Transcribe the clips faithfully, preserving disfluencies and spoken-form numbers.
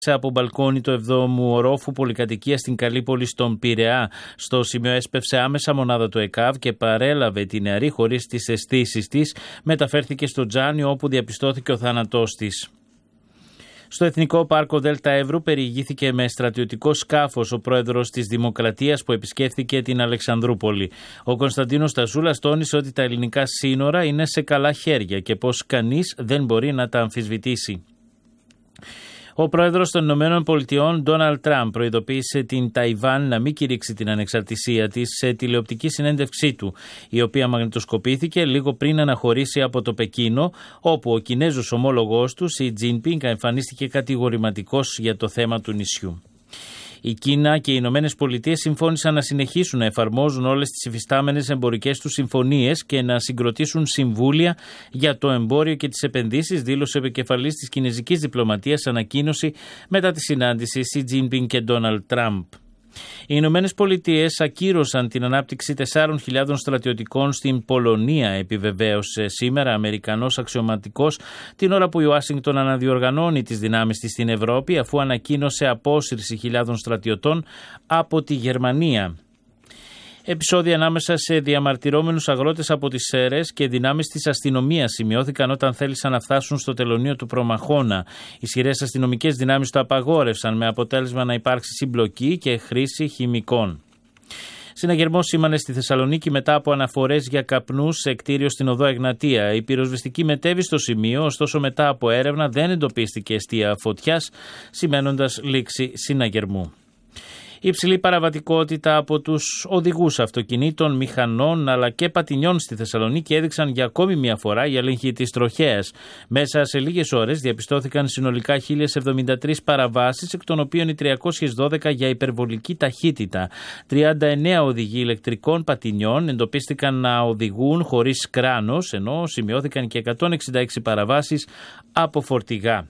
από μπαλκόνι του εβδόμου ορόφου πολυκατοικία στην Καλύπολη στον Πειραιά. Στο σημείο έσπευσε άμεσα μονάδα του ΕΚΑΒ και παρέλαβε τη νεαρή χωρίς τις αισθήσεις της. Μεταφέρθηκε στο Τζάνιο όπου διαπιστώθηκε ο θάνατός της. Στο Εθνικό Πάρκο Δέλτα Εύρου περιηγήθηκε με στρατιωτικό σκάφος ο πρόεδρος της Δημοκρατίας που επισκέφθηκε την Αλεξανδρούπολη. Ο Κωνσταντίνος Τασούλας τόνισε ότι τα ελληνικά σύνορα είναι σε καλά χέρια και πως κανείς δεν μπορεί να τα αμφισβητήσει. Ο πρόεδρος των Ηνωμένων Πολιτειών, Ντόναλντ Τραμπ, προειδοποίησε την Ταϊβάν να μην κηρύξει την ανεξαρτησία της σε τηλεοπτική συνέντευξή του, η οποία μαγνητοσκοπήθηκε λίγο πριν αναχωρήσει από το Πεκίνο, όπου ο Κινέζος ομόλογός του, Σι Τζίνπινγκ, εμφανίστηκε κατηγορηματικός για το θέμα του νησιού. Η Κίνα και οι Ηνωμένες Πολιτείες συμφώνησαν να συνεχίσουν να εφαρμόζουν όλες τις υφιστάμενες εμπορικές τους συμφωνίες και να συγκροτήσουν συμβούλια για το εμπόριο και τις επενδύσεις, δήλωσε ο επικεφαλής της κινεζικής διπλωματίας ανακοίνωση μετά τη συνάντηση Σι Τζίνπινγκ και Ντόναλντ Τραμπ. Οι Ηνωμένες Πολιτείες ακύρωσαν την ανάπτυξη τεσσάρων χιλιάδων στρατιωτικών στην Πολωνία, επιβεβαίωσε σήμερα Αμερικανός αξιωματικός την ώρα που η Ουάσιγκτον αναδιοργανώνει τις δυνάμεις της στην Ευρώπη, αφού ανακοίνωσε απόσυρση χιλιάδων στρατιωτών από τη Γερμανία. Επεισόδια ανάμεσα σε διαμαρτυρόμενους αγρότες από τις Σέρρες και δυνάμεις της αστυνομίας σημειώθηκαν όταν θέλησαν να φτάσουν στο τελωνείο του Προμαχώνα. Ισχυρές αστυνομικές δυνάμεις το απαγόρευσαν, με αποτέλεσμα να υπάρξει συμπλοκή και χρήση χημικών. Συναγερμός σήμανε στη Θεσσαλονίκη μετά από αναφορές για καπνούς σε κτίριο στην οδό Εγνατία. Η πυροσβεστική μετέβη στο σημείο, ωστόσο μετά από έρευνα δεν εντοπίστηκε αιστεία φωτιάς, σημαίνοντας λήξη συναγερμού. Η υψηλή παραβατικότητα από τους οδηγούς αυτοκινήτων, μηχανών αλλά και πατινιών στη Θεσσαλονίκη έδειξαν για ακόμη μια φορά οι έλεγχοι της τροχέας. Μέσα σε λίγες ώρες διαπιστώθηκαν συνολικά χίλιες εβδομήντα τρεις παραβάσεις, εκ των οποίων οι τριακόσιες δώδεκα για υπερβολική ταχύτητα. τριάντα εννέα οδηγοί ηλεκτρικών πατινιών εντοπίστηκαν να οδηγούν χωρίς κράνος, ενώ σημειώθηκαν και εκατόν εξήντα έξι παραβάσεις από φορτηγά.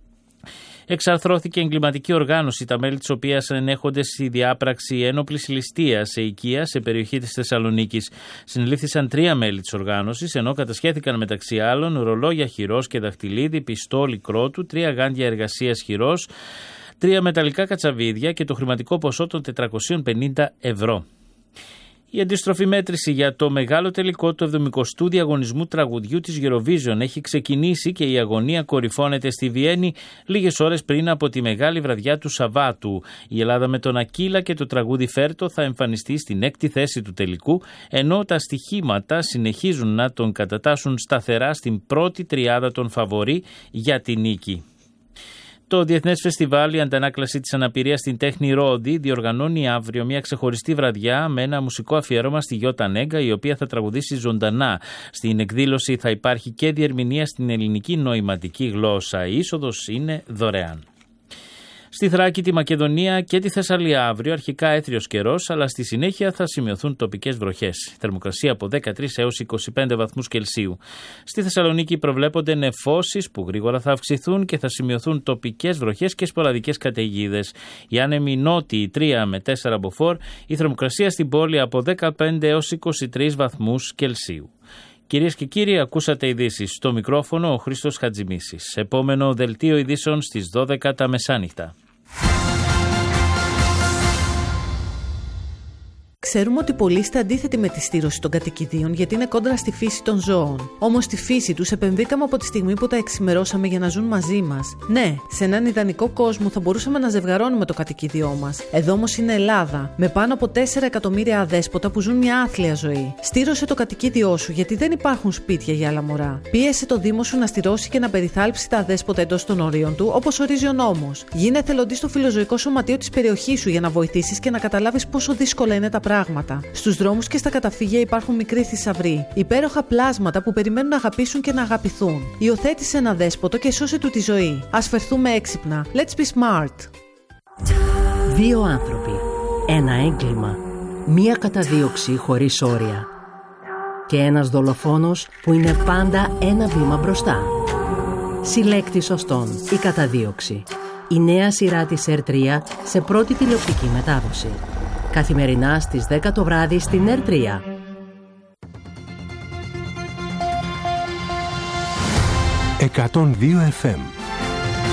Εξαρθρώθηκε εγκληματική οργάνωση, τα μέλη της οποίας ενέχονται στη διάπραξη ένοπλης ληστείας σε οικία σε περιοχή της Θεσσαλονίκης. Συνελήφθησαν τρία μέλη της οργάνωσης, ενώ κατασχέθηκαν μεταξύ άλλων ρολόγια χειρός και δαχτυλίδι, πιστόλι κρότου, τρία γάντια εργασίας χειρός, τρία μεταλλικά κατσαβίδια και το χρηματικό ποσό των τετρακόσια πενήντα ευρώ. Η αντίστροφη μέτρηση για το μεγάλο τελικό του εβδομηκοστού διαγωνισμού τραγουδιού της Eurovision έχει ξεκινήσει και η αγωνία κορυφώνεται στη Βιέννη λίγες ώρες πριν από τη μεγάλη βραδιά του Σαββάτου. Η Ελλάδα με τον Ακύλα και το τραγούδι Φέρτο θα εμφανιστεί στην έκτη θέση του τελικού, ενώ τα στοιχήματα συνεχίζουν να τον κατατάσσουν σταθερά στην πρώτη τριάδα των φαβορί για τη νίκη. Το Διεθνές Φεστιβάλ «Η Αντανάκλαση της Αναπηρίας στην Τέχνη Ρόδι» διοργανώνει αύριο μια ξεχωριστή βραδιά με ένα μουσικό αφιέρωμα στη Γιώτα Νέγκα, η οποία θα τραγουδήσει ζωντανά. Στην εκδήλωση θα υπάρχει και διερμηνία στην ελληνική νοηματική γλώσσα. Η είσοδος είναι δωρεάν. Στη Θράκη, τη Μακεδονία και τη Θεσσαλία αύριο αρχικά έθριος καιρός, αλλά στη συνέχεια θα σημειωθούν τοπικές βροχές. Θερμοκρασία από δεκατρείς έως είκοσι πέντε βαθμούς Κελσίου. Στη Θεσσαλονίκη προβλέπονται νεφώσεις που γρήγορα θα αυξηθούν και θα σημειωθούν τοπικές βροχές και σποραδικές καταιγίδες. Οι άνεμοι νότιοι τρία με τέσσερα μποφόρ, η θερμοκρασία στην πόλη από δεκαπέντε έως είκοσι τρεις βαθμούς Κελσίου. Κυρίες και κύριοι, ακούσατε ειδήσεις. Στο μικρόφωνο ο Χρήστος Χατζημίσης. Επόμενο δελτίο ειδήσεων στις δώδεκα τα μεσάνυχτα. Ξέρουμε ότι πολλοί είστε αντίθετοι με τη στήρωση των κατοικιδίων γιατί είναι κόντρα στη φύση των ζώων. Όμως στη φύση τους επενδύκαμε από τη στιγμή που τα εξημερώσαμε για να ζουν μαζί μας. Ναι, σε έναν ιδανικό κόσμο θα μπορούσαμε να ζευγαρώνουμε το κατοικίδιό μας. Εδώ όμως είναι Ελλάδα, με πάνω από τέσσερα εκατομμύρια αδέσποτα που ζουν μια άθλια ζωή. Στήρωσε το κατοικίδιό σου γιατί δεν υπάρχουν σπίτια για άλλα μωρά. Πίεσε το Δήμο σου να στηρώσει και να περιθάλψει τα αδέσποτα εντός των ορίων του, όπως ορίζει ο νόμος. Γίνε εθελοντής στο φιλοζωικό σωματείο της περιοχής σου για να βοηθήσεις και να καταλάβεις πόσο δύσκολα είναι τα πράγματα. Στους δρόμους και στα καταφύγια υπάρχουν μικροί θησαυροί, υπέροχα πλάσματα που περιμένουν να αγαπήσουν και να αγαπηθούν. Υιοθέτησε ένα δέσποτο και σώσε του τη ζωή. Ας φερθούμε έξυπνα. Let's be smart. Δύο άνθρωποι. Ένα έγκλημα. Μία καταδίωξη χωρίς όρια. Και ένας δολοφόνος που είναι πάντα ένα βήμα μπροστά. Συλλέκτη σωστών. Η καταδίωξη. Η νέα σειρά της Ερ τρία σε πρώτη τηλεοπτική μετάδοση. Καθημερινά στις δέκα το βράδυ στην Ερ τρία. εκατόν δύο εφ εμ